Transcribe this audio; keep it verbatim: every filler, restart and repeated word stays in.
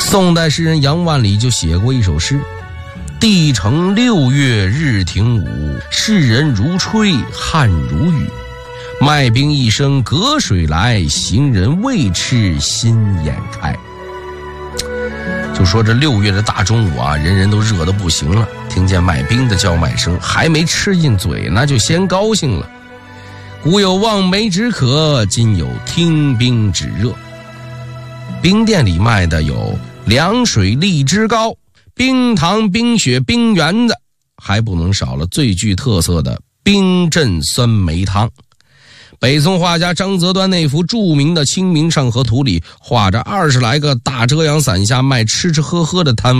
宋代诗人杨万里就写过一首诗：地城六月日停午，世人如吹汗如雨。卖冰一声隔水来，行人未吃心眼开。就说这六月的大中午啊，人人都热得不行了，听见卖冰的叫卖声，还没吃进嘴呢，就先高兴了。古有望梅止渴，今有听冰止热。冰店里卖的有凉水荔枝糕、冰糖冰雪冰圆子，还不能少了最具特色的冰镇酸梅汤。北宋画家张择端那幅著名的《清明上河图》里画着二十来个大遮阳伞下卖吃吃喝喝的摊位。